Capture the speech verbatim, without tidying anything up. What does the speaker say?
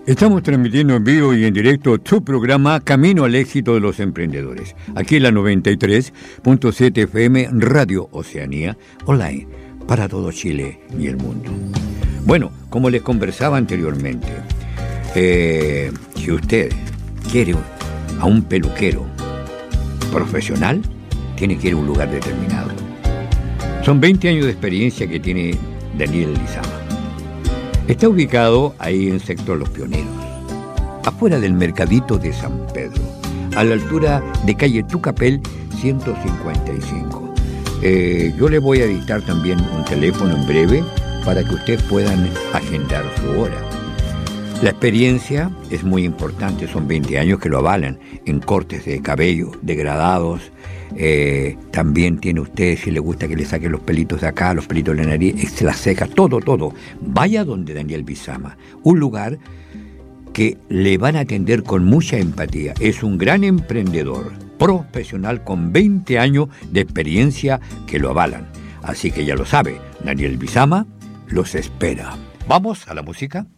Estamos transmitiendo en vivo y en directo tu programa Camino al Éxito de los Emprendedores. Aquí en la noventa y tres punto siete F M Radio Oceanía, online, para todo Chile y el mundo. Bueno, como les conversaba anteriormente, eh, si usted quiere a un peluquero profesional, tiene que ir a un lugar determinado. Son veinte años de experiencia que tiene Daniel Lizama. Está ubicado ahí en el sector Los Pioneros, afuera del Mercadito de San Pedro, a la altura de calle Tucapel ciento cincuenta y cinco. Eh, yo le voy a dictar también un teléfono en breve para que ustedes puedan agendar su hora. La experiencia es muy importante, son veinte años que lo avalan en cortes de cabello, degradados. Eh, también tiene usted, si le gusta que le saquen los pelitos de acá, los pelitos de la nariz, las cejas, todo, todo. Vaya donde Daniel Lizama, un lugar que le van a atender con mucha empatía. Es un gran emprendedor, profesional con veinte años de experiencia que lo avalan. Así que ya lo sabe, Daniel Lizama los espera. ¿Vamos a la música?